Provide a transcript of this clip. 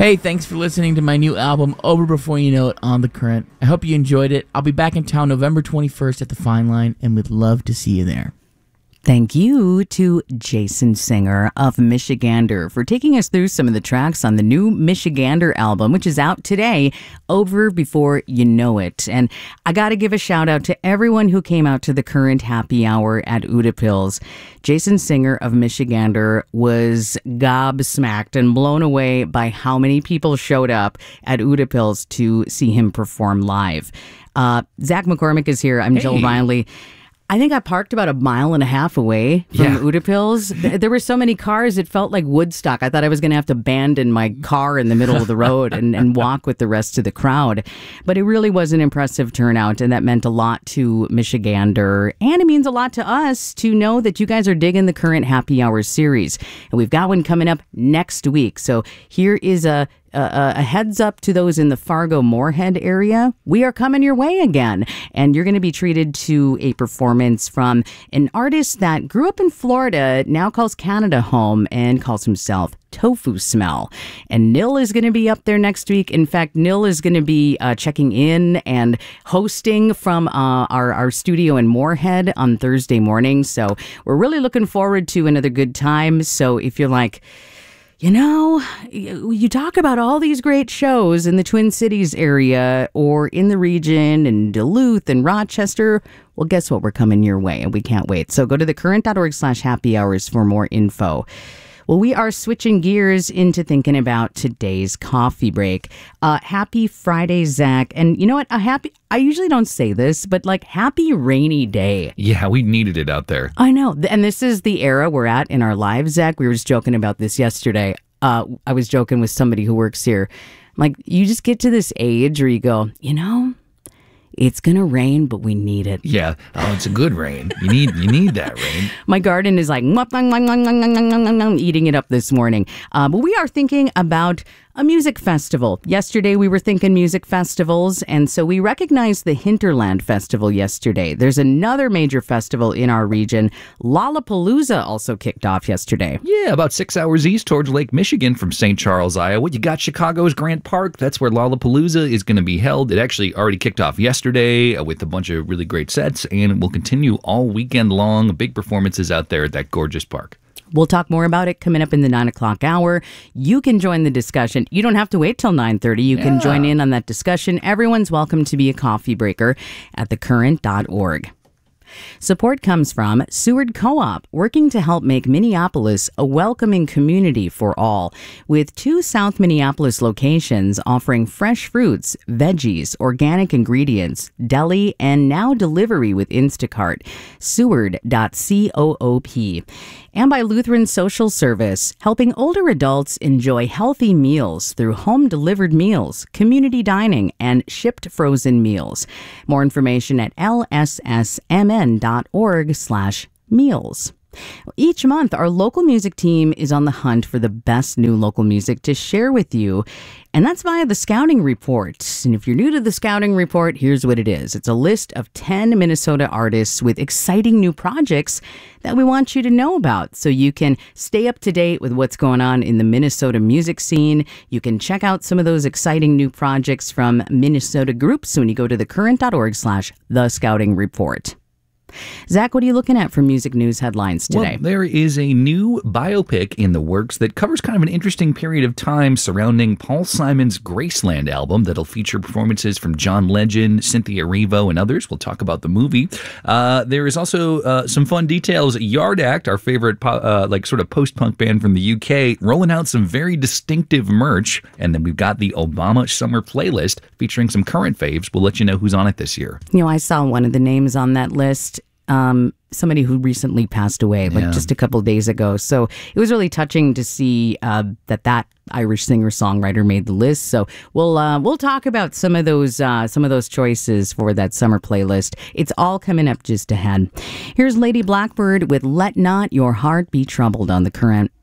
Hey, thanks for listening to my new album, Over Before You Know It, on The Current. I hope you enjoyed it. I'll be back in town November 21st at the Fine Line, and would love to see you there. Thank you to Jason Singer of Michigander for taking us through some of the tracks on the new Michigander album, which is out today, Over Before You Know It. And I got to give a shout out to everyone who came out to the Current happy hour at Utapils. Jason Singer of Michigander was gobsmacked and blown away by how many people showed up at Utapils to see him perform live. Zach McCormick is here. I'm Jill Riley. I think I parked about 1.5 miles away from Utapils. There were so many cars, it felt like Woodstock. I thought I was going to have to abandon my car in the middle of the road and walk with the rest of the crowd. But it really was an impressive turnout, and that meant a lot to Michigander. And it means a lot to us to know that you guys are digging the Current Happy Hour series. And we've got one coming up next week. So here is a heads up to those in the Fargo-Moorhead area. We are coming your way again, and you're going to be treated to a performance from an artist that grew up in Florida, now calls Canada home, and calls himself Tofu Smell. And Nil is going to be up there next week. In fact, Nil is going to be checking in and hosting from our studio in Moorhead on Thursday morning. So we're really looking forward to another good time. So if you're like, you know, you talk about all these great shows in the Twin Cities area or in the region in Duluth and Rochester. Well, guess what? We're coming your way, and we can't wait. So go to thecurrent.org/happy hours for more info. Well, we are switching gears into thinking about today's coffee break. Happy Friday, Zach. And you know what? I usually don't say this, but like, happy rainy day. Yeah, we needed it out there. I know. And this is the era we're at in our lives, Zach. We were just joking about this yesterday. I was joking with somebody who works here. I'm like, you just get to this age where you go, you know, it's going to rain, but we need it. Yeah. Oh, it's a good rain. You need that rain. My garden is like eating it up this morning. But we are thinking about a music festival. Yesterday, we were thinking music festivals, and so we recognized the Hinterland Festival yesterday. There's another major festival in our region. Lollapalooza also kicked off yesterday. Yeah, about 6 hours east towards Lake Michigan from St. Charles, Iowa. You got Chicago's Grant Park. That's where Lollapalooza is going to be held. It actually already kicked off yesterday with a bunch of really great sets, and it will continue all weekend long. Big performances out there at that gorgeous park. We'll talk more about it coming up in the 9 o'clock hour. You can join the discussion. You don't have to wait till 9:30. You can join in on that discussion. Everyone's welcome to be a coffee breaker at thecurrent.org. Support comes from Seward Co-op, working to help make Minneapolis a welcoming community for all, with 2 South Minneapolis locations offering fresh fruits, veggies, organic ingredients, deli, and now delivery with Instacart. Seward.coop. And by Lutheran Social Service, helping older adults enjoy healthy meals through home-delivered meals, community dining, and shipped frozen meals. More information at lssmn.org/meals. Each month, our local music team is on the hunt for the best new local music to share with you, and that's via the Scouting Report. And if you're new to the Scouting Report, here's what it is. It's a list of 10 Minnesota artists with exciting new projects that we want you to know about, so you can stay up to date with what's going on in the Minnesota music scene. You can check out some of those exciting new projects from Minnesota groups when you go to thecurrent.org/The Scouting Report. Zach, what are you looking at for music news headlines today? Well, there is a new biopic in the works that covers kind of an interesting period of time surrounding Paul Simon's Graceland album that'll feature performances from John Legend, Cynthia Erivo, and others. We'll talk about the movie. There is also some fun details. Yard Act, our favorite sort of post-punk band from the UK, rolling out some very distinctive merch. And then we've got the Obama Summer Playlist featuring some current faves. We'll let you know who's on it this year. You know, I saw one of the names on that list. Somebody who recently passed away, just a couple of days ago. So it was really touching to see that Irish singer-songwriter made the list. So we'll talk about some of those choices for that summer playlist. It's all coming up just ahead. Here's Lady Blackbird with "Let Not Your Heart Be Troubled" on The Current.